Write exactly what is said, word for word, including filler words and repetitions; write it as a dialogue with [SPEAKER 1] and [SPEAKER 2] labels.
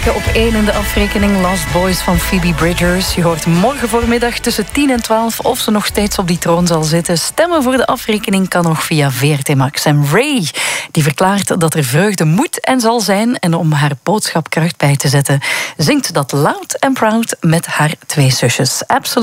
[SPEAKER 1] maken op één in de afrekening. Lost Boys van Phoebe Bridgers. Je hoort morgen voormiddag tussen tien en twaalf of ze nog steeds op die troon zal zitten. Stemmen voor de afrekening kan nog via V R T Max. En Ray, die verklaart dat er vreugde moet en zal zijn. En om haar boodschap kracht bij te zetten, zingt dat loud and proud met haar twee zusjes. Absoluut.